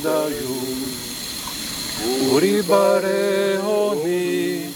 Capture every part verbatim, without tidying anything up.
padaju, u ribare oni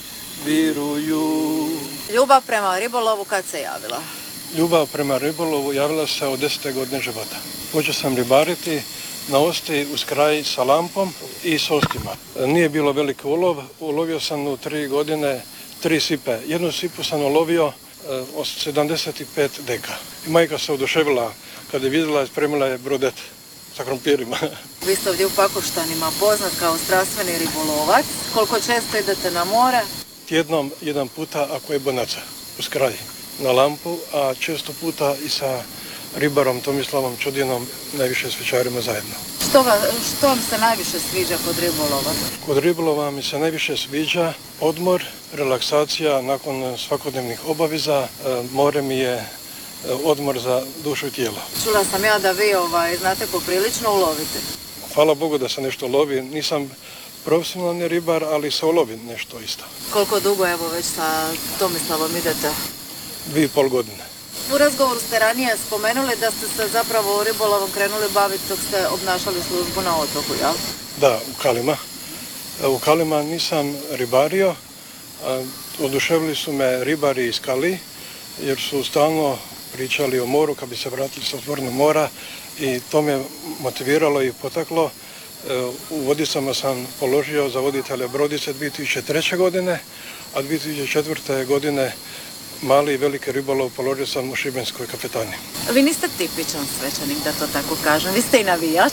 viruju. Ljubav prema ribolovu kad se javila? Ljubav prema ribolovu javila se od desete godine života. Počeo sam ribariti na Osti uz kraj sa lampom i s ostima. Nije bilo veliki ulov, ulovio sam u tri godine tri sipe. Jednu sipu sam ulovio od sedamdeset pet deka. I majka se oduševila kada je vidjela i spremila je brodet sa krompirima. Vi ste ovdje u Pakoštanima poznat kao strastveni ribolovac. Koliko često idete na more? Tjednom jedan puta ako je bonaca uz kraj na lampu, a često puta i sa ribarom Tomislavom Čudinom najviše svečarimo zajedno. Što, va, što vam se najviše sviđa kod ribolova? Kod ribolova mi se najviše sviđa odmor, relaksacija nakon svakodnevnih obaveza. More mi je odmor za dušu i tijelo. Čula sam ja da vi ovaj, znate poprilično uloviti. Hvala Bogu da se nešto lovi. Nisam profesionalni ribar, ali se ulovi nešto isto. Koliko dugo evo već sa Tomislavom idete? Dvije i pol godine. U razgovoru ste ranije spomenuli da ste se zapravo ribolovom krenuli baviti dok ste obnašali službu na otoku, jel? Da, u Kalima. U Kalima nisam ribario. Oduševili su me ribari iz Kali, jer su stalno pričali o moru kad bi se vratili sa otvorenog mora i to me motiviralo i potaklo. U Vodicama sam položio za voditelja brodice dvije tisuće treće. godine, a dvije tisuće četvrte. godine mali i veliki ribolov položio sam u Šibenskoj kapetani. Vi niste tipičan svećenik, da to tako kažem. Vi ste i navijač?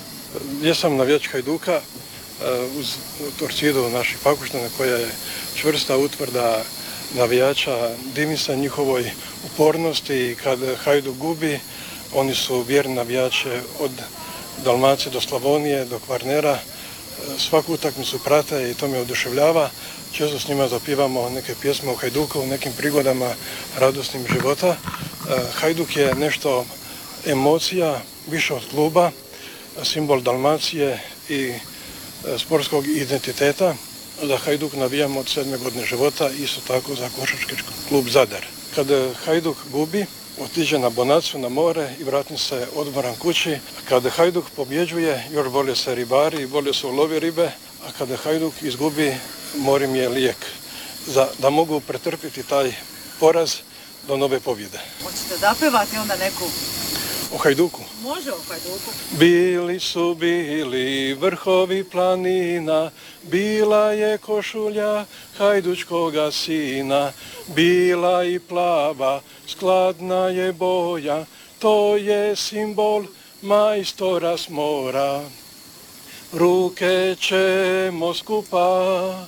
Jesam navijač Hajduka uz Torcidu naših Pakoštana koja je čvrsta utvrda navijača. Divim se njihovoj upornosti i kad Hajduk gubi, oni su vjerni navijači od Dalmacije do Slavonije, do Kvarnera. Svaku utakmicu prate i to me oduševljava. Često s njima zapivamo neke pjesme o Hajduku u nekim prigodama radosnim života. Hajduk je nešto emocija, više od kluba, simbol Dalmacije i sportskog identiteta. Za Hajduk navijamo od sedme godine života, isto tako za košarkaški klub Zadar. Kad Hajduk gubi, otiđe na bonacu, na more i vrati se odmoran kući. Kada Hajduk pobjeđuje, još bolje se ribari i bolje se ulovi ribe, a kada Hajduk izgubi, more mi je lijek za, da mogu pretrpiti taj poraz do nove pobjede. Hoćete da pevati onda neku? O Hajduku? Može o Hajduku. Bili su bili vrhovi planina, bila je košulja hajdučkoga sina, bila i plava, skladna je boja, to je simbol majstora s mora. Ruke ćemo skupa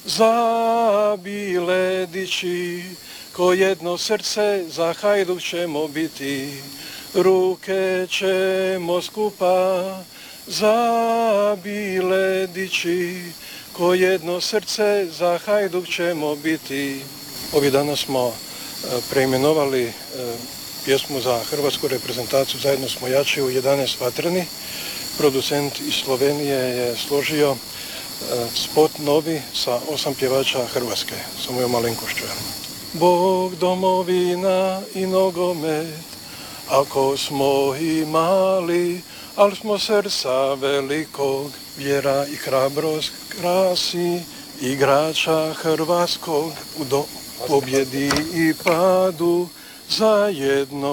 zabile dići, ko jedno srce za Hajduk ćemo biti. Ruke ćemo skupa zabile dići, ko jedno srce za Hajduk ćemo biti. Ovih dana smo preimenovali pjesmu za hrvatsku reprezentaciju Zajedno smo jači u jedanaest vatreni. Producent iz Slovenije je složio spot novi sa osam pjevača Hrvatske, sa mojom malenkošću. Bog, domovina i nogomet, ako smo i mali, ali smo srca velikog, vjera i hrabrost krasi igrača hrvatskog u do, pobjedi i padu zajedno